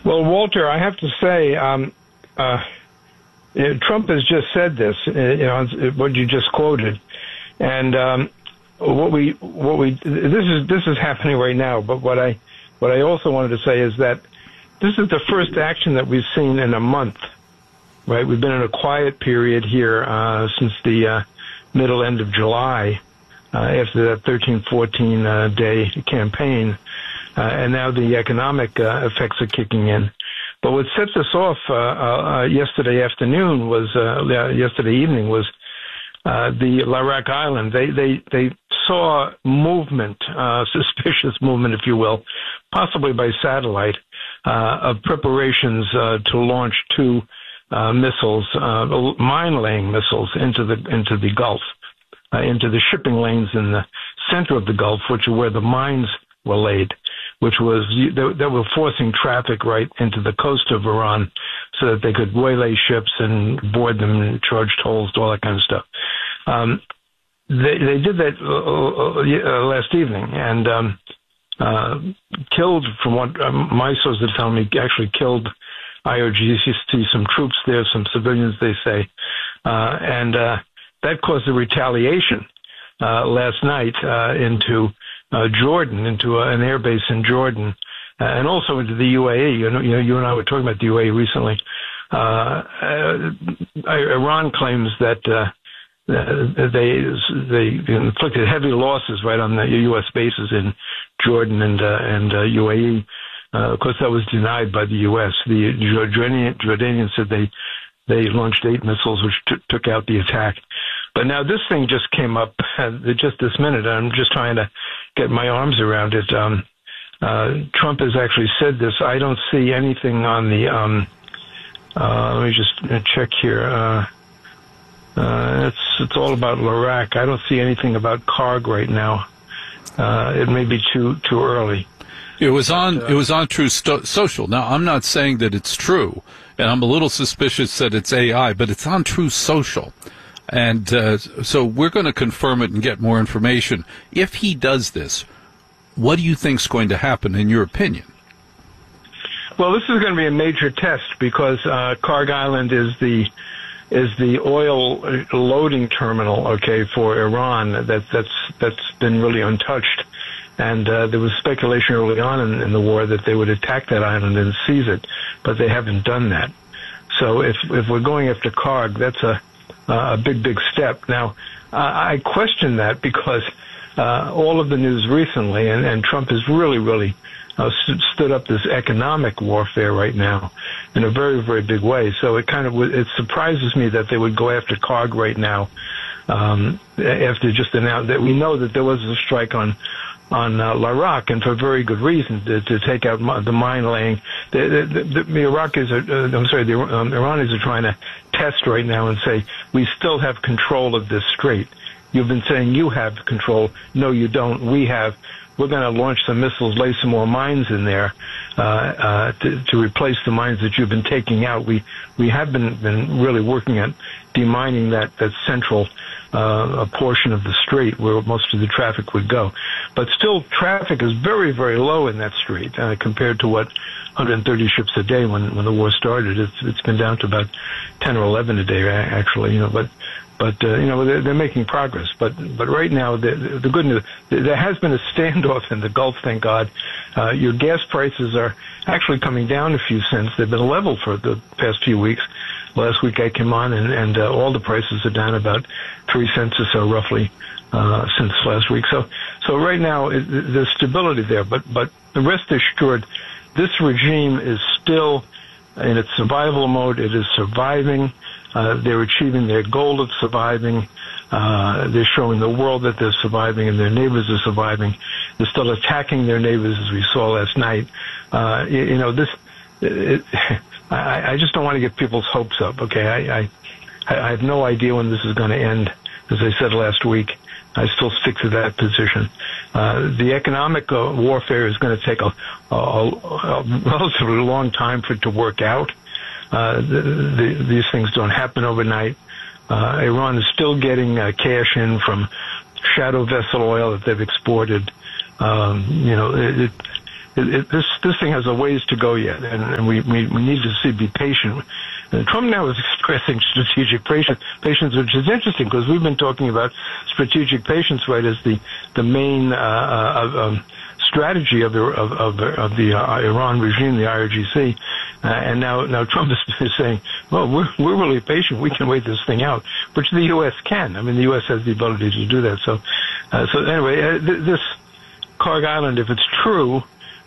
Well, Walter, I have to say, Trump has just said this, what you just quoted, and this is happening right now. But what I also wanted to say is that this is the first action that we've seen in a month. Right, we've been in a quiet period here since the middle end of July, after that 13-14 day campaign, and now the economic effects are kicking in. But what sets us off yesterday evening was the Larak Island. They saw movement, suspicious movement, if you will, possibly by satellite, of preparations to launch two missiles, mine-laying missiles into the Gulf, into the shipping lanes in the center of the Gulf, which are where the mines were laid, which was they were forcing traffic right into the coast of Iran, so that they could waylay ships and board them and charge tolls, all that kind of stuff. They did that last evening and killed, from what my sources are telling me, actually killed IRGC, some troops there, some civilians, they say. And that caused a retaliation last night into Jordan, into an air base in Jordan, and also into the UAE. You and I were talking about the UAE recently. Iran claims that they inflicted heavy losses right on the U.S. bases in Jordan and UAE. Of course, that was denied by the U.S. The Jordanians said they launched 8 missiles, which took out the attack. But now this thing just came up just this minute. I'm just trying to get my arms around it. Trump has actually said this. I don't see anything on the. Let me just check here. It's all about Larak. I don't see anything about Karg right now. It may be too early. It was on Truth Social. Now, I'm not saying that it's true, and I'm a little suspicious that it's AI, but it's on Truth Social. And so we're going to confirm it and get more information. If he does this, what do you think is going to happen, in your opinion? Well, this is going to be a major test because Karg Island is the oil loading terminal, okay, for Iran. That's been really untouched. And there was speculation early on in the war that they would attack that island and seize it, but they haven't done that. So if we're going after Karg, that's a big step. Now, I question that because all of the news recently, and Trump has really stood up this economic warfare right now in a very big way. So it surprises me that they would go after Karg right now after just announced that we know that there was a strike on Larak, and for very good reason, to take out the mine laying. The Iranis are trying to test right now and say, we still have control of this strait. You've been saying you have control. No, you don't. We have. We're going to launch some missiles, lay some more mines in there to replace the mines that you've been taking out. We have been really working at demining that central a portion of the strait where most of the traffic would go. But still, traffic is very low in that strait compared to what 130 ships a day when the war started. It's been down to about 10 or 11 a day, actually. But they're making progress. But right now, the good news, there has been a standoff in the Gulf, thank God. Your gas prices are actually coming down a few cents. They've been level for the past few weeks. Last week I came on, and all the prices are down about 3 cents or so, roughly, since last week. So right now, there's stability there. But rest assured, this regime is still in its survival mode. It is surviving. They're achieving their goal of surviving. They're showing the world that they're surviving and their neighbors are surviving. They're still attacking their neighbors, as we saw last night. I just don't want to get people's hopes up, okay? I have no idea when this is going to end. As I said last week, I still stick to that position. The economic warfare is going to take a relatively long time for it to work out. These things don't happen overnight. Iran is still getting cash in from shadow vessel oil that they've exported. this thing has a ways to go yet, and we need to be patient. Trump now is expressing strategic patience, which is interesting because we've been talking about strategic patience, right, as the main strategy of the Iran regime, the IRGC, and now Trump is saying, well, we're really patient. We can wait this thing out, which the U.S. can. I mean, the U.S. has the ability to do that. So anyway, this Karg Island, if it's true,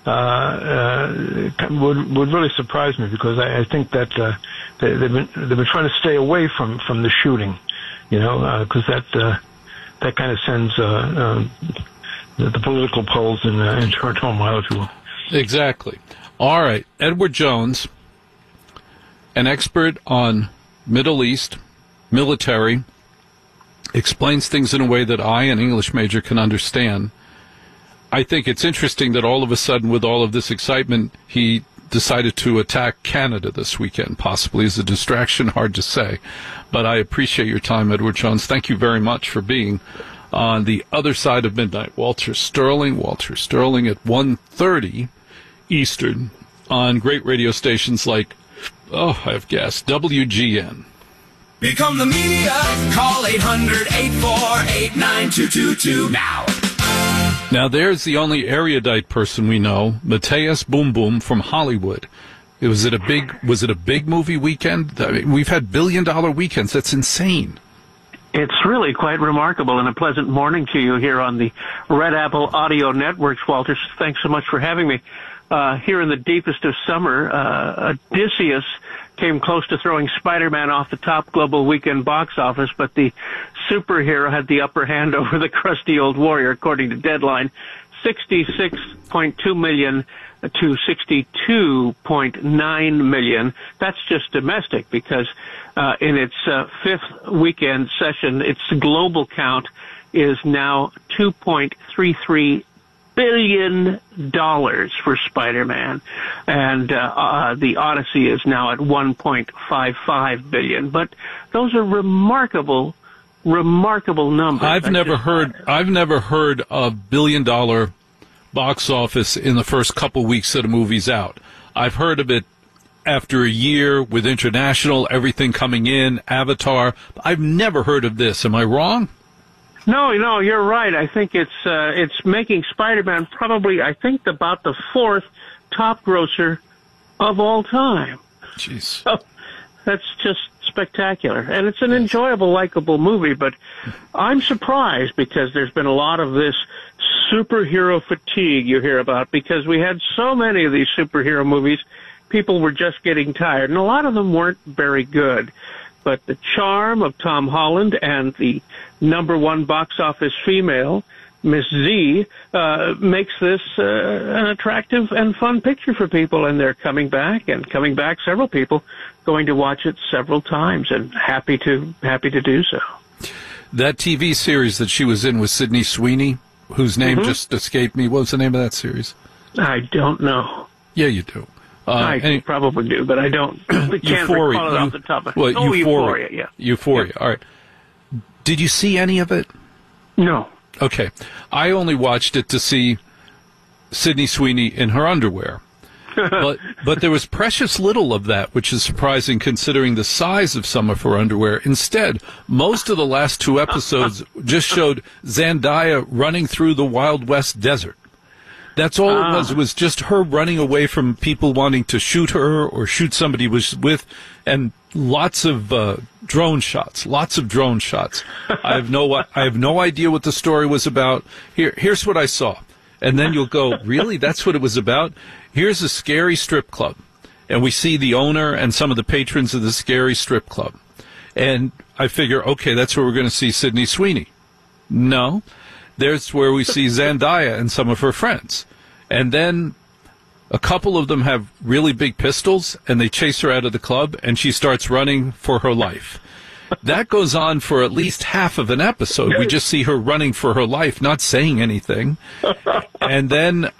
would really surprise me because I think that they've been trying to stay away from the shooting, because that kind of sends the political polls in turmoil, if you will. Exactly. All right, Edward Jones, an expert on Middle East military, explains things in a way that I, an English major, can understand. I think it's interesting that all of a sudden, with all of this excitement, he decided to attack Canada this weekend, possibly as a distraction, hard to say. But I appreciate your time, Edward Jones. Thank you very much for being on the other side of midnight. Walter Sterling at 1:30 Eastern on great radio stations like, I have guessed, WGN. Become the media. Call 800-848-9222 now. Now, there's the only erudite person we know, Matthias Boom Boom from Hollywood. Was it a big movie weekend? I mean, we've had billion-dollar weekends. That's insane. It's really quite remarkable, and a pleasant morning to you here on the Red Apple Audio Networks, Walter. Thanks so much for having me. Here in the deepest of summer, Odysseus came close to throwing Spider-Man off the top global weekend box office, but the superhero had the upper hand over the crusty old warrior, according to Deadline. $66.2 million to $62.9 million. That's just domestic because in its fifth weekend session, its global count is now $2.33 billion for Spider-Man, and the Odyssey is now at $1.55 billion. But those are remarkable numbers. I've never heard a billion-dollar box office in the first couple weeks that a movie's out. I've heard of it after a year with international, everything coming in, Avatar. I've never heard of this. Am I wrong? No, you're right. I think it's making Spider-Man probably, I think, about the fourth top grosser of all time. Jeez. So that's just spectacular. And it's an enjoyable, likable movie, but I'm surprised because there's been a lot of this superhero fatigue you hear about because we had so many of these superhero movies, people were just getting tired, and a lot of them weren't very good. But the charm of Tom Holland and the number one box office female, Miss Z, makes this an attractive and fun picture for people, and they're coming back, several people going to watch it several times, and happy to do so. That TV series that she was in with Sydney Sweeney, whose name just escaped me. What was the name of that series? I don't know. Yeah, you do. I probably do, but I don't. Can't recall it off the top of my head. Euphoria, yeah. Euphoria, all right. Did you see any of it? No. Okay. I only watched it to see Sydney Sweeney in her underwear. But there was precious little of that, which is surprising considering the size of some of her underwear. Instead, most of the last two episodes just showed Zendaya running through the Wild West desert. That's all it was. It was just her running away from people wanting to shoot her or shoot somebody was with, and lots of drone shots. I have no idea what the story was about. Here's what I saw. And then you'll go, really? That's what it was about? Here's a scary strip club. And we see the owner and some of the patrons of the scary strip club. And I figure, okay, that's where we're going to see Sydney Sweeney. No. There's where we see Zendaya and some of her friends. And then a couple of them have really big pistols, and they chase her out of the club, and she starts running for her life. That goes on for at least half of an episode. We just see her running for her life, not saying anything. And then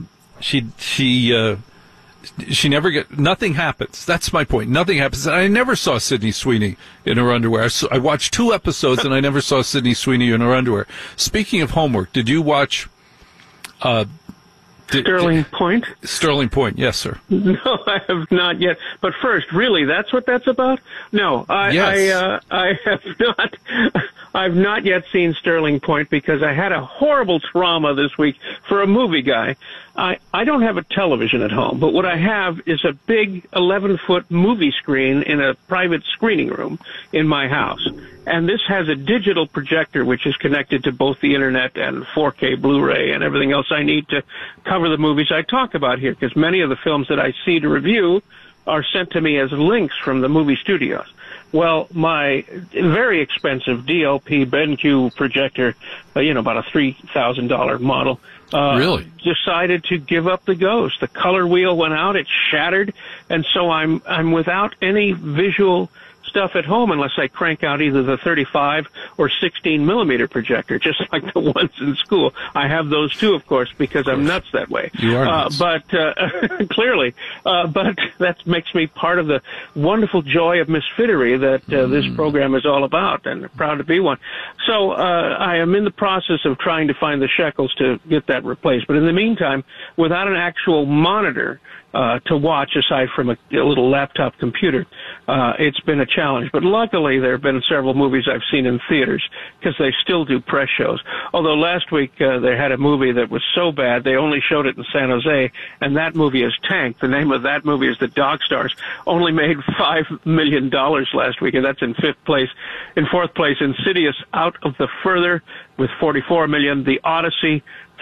she never nothing happens. That's my point. Nothing happens. And I never saw Sydney Sweeney in her underwear. So I watched 2 episodes and I never saw Sydney Sweeney in her underwear. Speaking of homework, did you watch Sterling Point? Sterling Point, yes, sir. No, I have not yet. But first, really, that's what that's about? No, I have not. I've not yet seen Sterling Point because I had a horrible trauma this week for a movie guy. I don't have a television at home, but what I have is a big 11-foot movie screen in a private screening room in my house. And this has a digital projector which is connected to both the internet and 4K Blu-ray and everything else I need to cover the movies I talk about here, because many of the films that I see to review are sent to me as links from the movie studios. Well, my very expensive DLP BenQ projector, about a $3,000 model, really decided to give up the ghost. The color wheel went out, it shattered, and so I'm without any visual stuff at home unless I crank out either the 35 or 16 millimeter projector, just like the ones in school. I have those too, of course, because I'm nuts that way. You are nuts. But clearly, but that makes me part of the wonderful joy of misfittery that this program is all about, and I'm proud to be one. So I am in the process of trying to find the shekels to get that replaced. But in the meantime, without an actual monitor to watch, aside from a little laptop computer, it's been a challenge. But luckily, there have been several movies I've seen in theaters because they still do press shows. Although last week they had a movie that was so bad they only showed it in San Jose, and that movie is Tank. The name of that movie is The Dog Stars. Only made $5 million last week, and that's in fifth place. In fourth place, Insidious Out of the Further with $44 million. The Odyssey,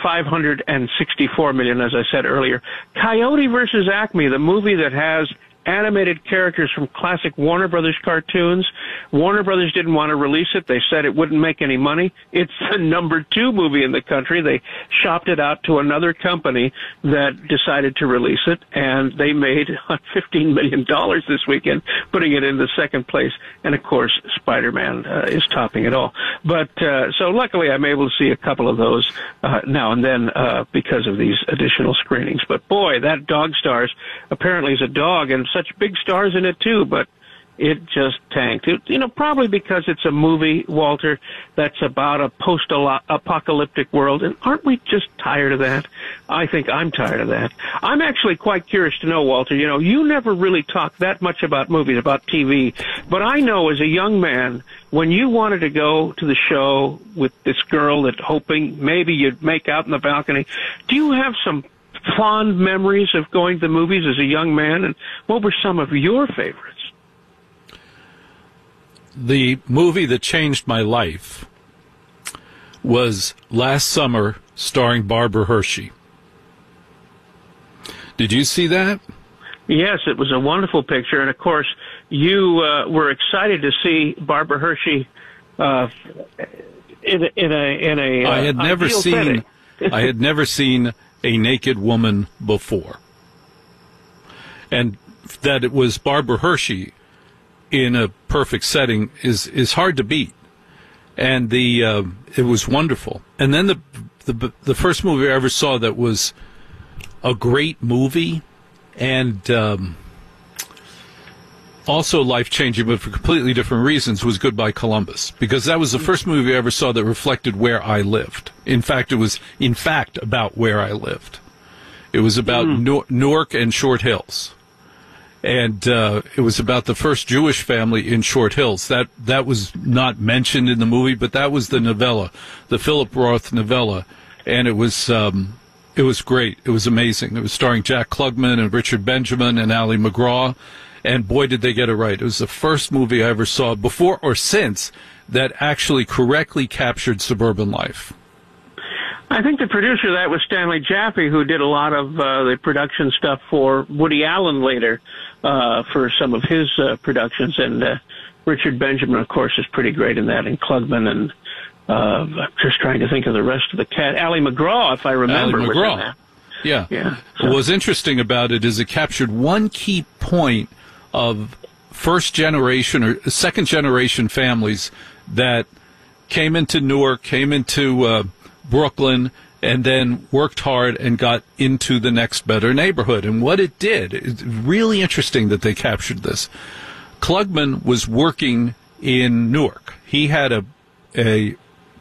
$564 million, as I said earlier. Coyote versus Acme, the movie that has animated characters from classic Warner Brothers cartoons. Warner Brothers didn't want to release it. They said it wouldn't make any money. It's the number 2 movie in the country. They shopped it out to another company that decided to release it, and they made $15 million this weekend, putting it into second place. And, of course, Spider-Man is topping it all. But so luckily I'm able to see a couple of those now and then because of these additional screenings. But, boy, that Dog Stars apparently is a dog, and such big stars in it too, but it just tanked. Probably because it's a movie, Walter, that's about a post-apocalyptic world, and aren't we just tired of that? I think I'm tired of that. I'm actually quite curious to know, Walter, you never really talk that much about movies, about TV, but I know as a young man, when you wanted to go to the show with this girl that hoping maybe you'd make out in the balcony, do you have some fond memories of going to the movies as a young man, and what were some of your favorites? The movie that changed my life was Last Summer, starring Barbara Hershey. Did you see that? Yes, it was a wonderful picture, and of course, you were excited to see Barbara Hershey in a I had never seen. setting. I had never seen a naked woman before. And that it was Barbara Hershey in a perfect setting is hard to beat. And it was wonderful. And then the first movie I ever saw that was a great movie and also life-changing, but for completely different reasons, was Goodbye Columbus, because that was the first movie I ever saw that reflected where I lived. In fact, it was, about where I lived. It was about Newark and Short Hills. And it was about the first Jewish family in Short Hills. That was not mentioned in the movie, but that was the novella, the Philip Roth novella. And it was great. It was amazing. It was starring Jack Klugman and Richard Benjamin and Ali MacGraw. And boy, did they get it right. It was the first movie I ever saw, before or since, that actually correctly captured suburban life. I think the producer of that was Stanley Jaffe, who did a lot of the production stuff for Woody Allen later for some of his productions. And Richard Benjamin, of course, is pretty great in that, and Klugman, and I'm just trying to think of the rest of the cast. Ali MacGraw, if I remember, was in that. Yeah. So. What's interesting about it is it captured one key point of first-generation or second-generation families that came into Newark, came into Brooklyn, and then worked hard and got into the next better neighborhood. And what it did, it's really interesting that they captured this. Klugman was working in Newark. He had a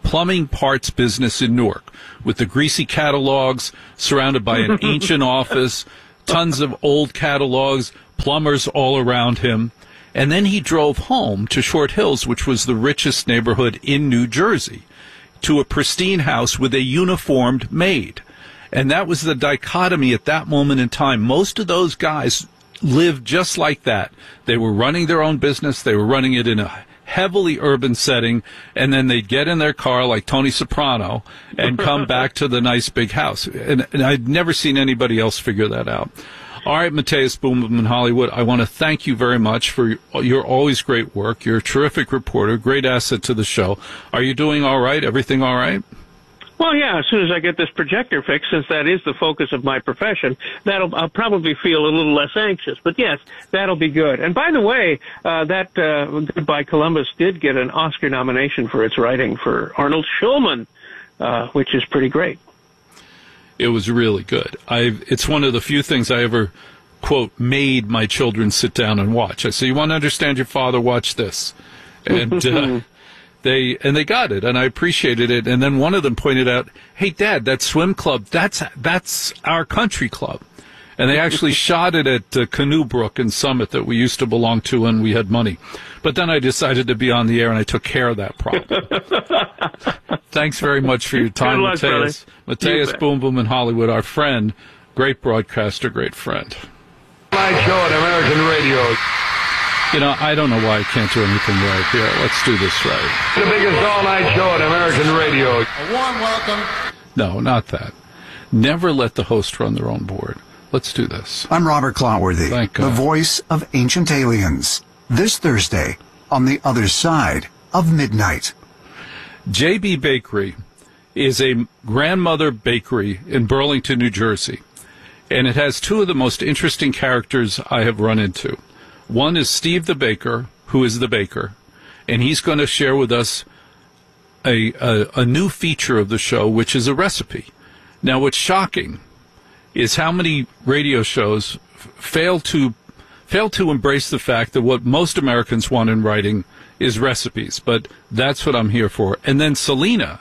plumbing parts business in Newark with the greasy catalogs, surrounded by an ancient office, tons of old catalogs, plumbers all around him. And then he drove home to Short Hills, which was the richest neighborhood in New Jersey, to a pristine house with a uniformed maid. And that was the dichotomy at that moment in time. Most of those guys lived just like that. They were running their own business. They were running it in a heavily urban setting, and then they'd get in their car like Tony Soprano and come back to the nice big house. And I'd never seen anybody else figure that out. All right, Matthias Boom Boom in Hollywood, I want to thank you very much for your always great work. You're a terrific reporter, great asset to the show. Are you doing all right? Everything all right? Well, yeah, as soon as I get this projector fixed, since that is the focus of my profession, I'll probably feel a little less anxious. But yes, that'll be good. And by the way, Goodbye Columbus did get an Oscar nomination for its writing for Arnold Schulman, which is pretty great. It was really good. It's one of the few things I ever, quote, made my children sit down and watch. I say, you want to understand your father? Watch this. And They got it, and I appreciated it. And then one of them pointed out, "Hey, Dad, that swim club, that's our country club." And they actually shot it at Canoe Brook in Summit that we used to belong to when we had money. But then I decided to be on the air, and I took care of that problem. Thanks very much for your time, Matthias. Matthias Boom Boom in Hollywood, our friend, great broadcaster, great friend. Night show at American radio. You know, I don't know why I can't do anything right here. Let's do this right. The biggest all-night show at American radio. A warm welcome. No, not that. Never let the host run their own board. Let's do this. I'm Robert Clotworthy, Thank God. the voice of Ancient Aliens. This Thursday, on the other side of midnight. JB Bakery is a grandmother bakery in Burlington, New Jersey. And it has two of the most interesting characters I have run into. One is Steve the Baker, who is the baker, and he's going to share with us a new feature of the show, which is a recipe. Now, what's shocking is how many radio shows fail to embrace the fact that what most Americans want in writing is recipes. But that's what I'm here for. And then Selena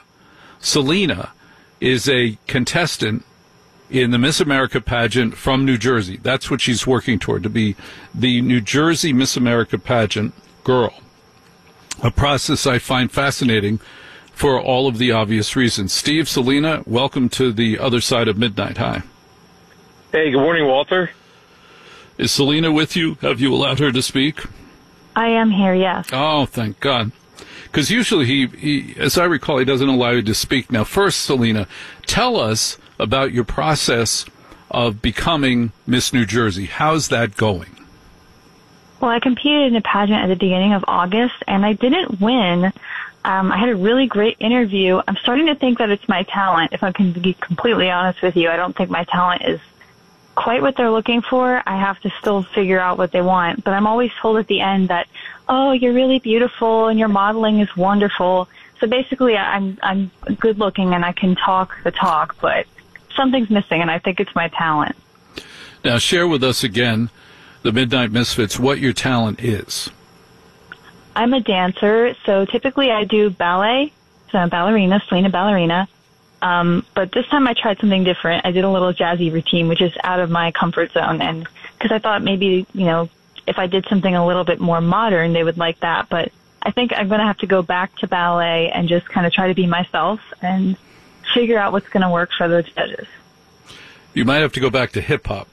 is a contestant in the Miss America pageant from New Jersey. That's what she's working toward, to be the New Jersey Miss America pageant girl. A process I find fascinating for all of the obvious reasons. Steve, Selena, welcome to the other side of midnight. Hi. Hey, good morning, Walter. Is Selena with you? Have you allowed her to speak? I am here, yes. Oh, thank God. Because usually he, as I recall, he doesn't allow you to speak. Now, first, Selena, tell us about your process of becoming Miss New Jersey. How's that going? Well, I competed in a pageant at the beginning of August, and I didn't win. I had a really great interview. I'm starting to think that it's my talent. If I can be completely honest with you, I don't think my talent is quite what they're looking for. I have to still figure out what they want. But I'm always told at the end that, oh, you're really beautiful and your modeling is wonderful. So basically, I'm good looking and I can talk the talk, but something's missing, and I think it's my talent. Now, share with us again, the Midnight Misfits, what your talent is. I'm a dancer, so typically I do ballet, so I'm a ballerina, Selena ballerina. But this time I tried something different. I did a little jazzy routine, which is out of my comfort zone, and because I thought maybe, you know, if I did something a little bit more modern, they would like that. But I think I'm going to have to go back to ballet and just kind of try to be myself and figure out what's going to work for those judges. You might have to go back to hip-hop.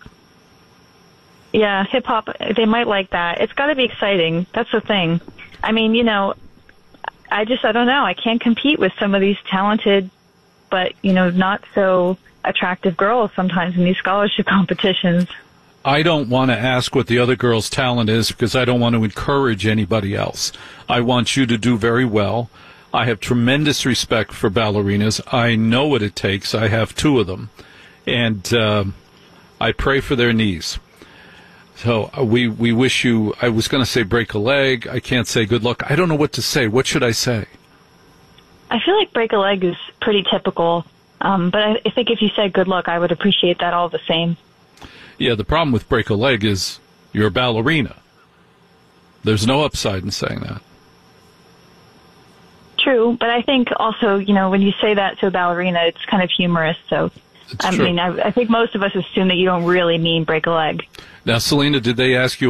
Yeah, hip-hop, they might like that. It's got to be exciting. That's the thing. I mean, you know, I don't know. I can't compete with some of these talented but, you know, not so attractive girls sometimes in these scholarship competitions. I don't want to ask what the other girl's talent is because I don't want to encourage anybody else. I want you to do very well. I have tremendous respect for ballerinas. I know what it takes. I have two of them. And I pray for their knees. So we wish you, I was going to say break a leg. I can't say good luck. I don't know what to say. What should I say? I feel like break a leg is pretty typical. But I think if you said good luck, I would appreciate that all the same. Yeah, the problem with break a leg is you're a ballerina. There's no upside in saying that. true, but I think also, when you say that to a ballerina, it's kind of humorous. So, It's true. I think most of us assume that you don't really mean break a leg. Now, Selena, did they ask you